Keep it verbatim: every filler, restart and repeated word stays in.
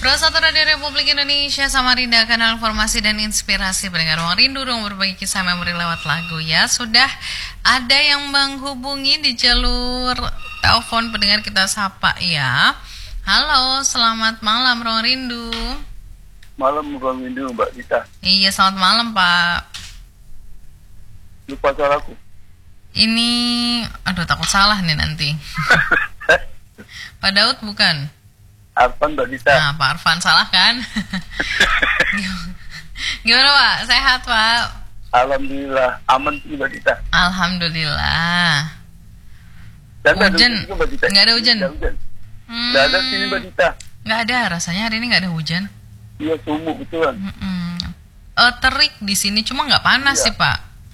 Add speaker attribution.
Speaker 1: Satu Radio Republik Indonesia, Samarinda, kanal informasi dan inspirasi. Pendengar Ruang Rindu, ruang berbagi kisah memori lewat lagu ya. Sudah ada yang menghubungi di jalur telepon, pendengar kita sapa ya. Halo, selamat malam Ruang Rindu.
Speaker 2: Malam Ruang Rindu Mbak Dita.
Speaker 1: Iya, selamat malam Pak.
Speaker 2: Lupa suaraku.
Speaker 1: Ini, aduh takut salah nih nanti. Pak Daud bukan?
Speaker 2: Arfan Mbak Dita.
Speaker 1: Nah, Pak Arfan salah kan? Gimana Pak? Sehat Pak?
Speaker 2: Alhamdulillah, aman sih Mbak Dita.
Speaker 1: Alhamdulillah.
Speaker 2: Dan
Speaker 1: Hujan?
Speaker 2: Mbak Dita.
Speaker 1: Nggak ada hujan?
Speaker 2: Nggak hujan.
Speaker 1: Hmm,
Speaker 2: Nggak ada sini Mbak Dita.
Speaker 1: Nggak ada, rasanya hari ini nggak ada hujan.
Speaker 2: Iya, sumuk betulan.
Speaker 1: Mm-mm. Eh, terik di sini, cuma nggak panas
Speaker 2: Iya.
Speaker 1: sih Pak.